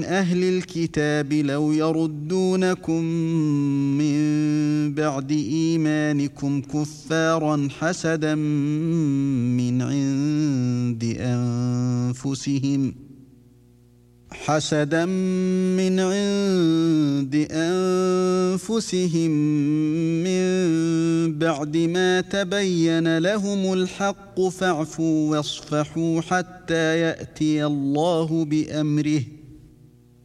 من أهل الكتاب لو يردونكم من بعد إيمانكم كفارا حسدا من عند أنفسهم من بعد ما تبين لهم الحق فاعفوا واصفحوا حتى يأتي الله بأمره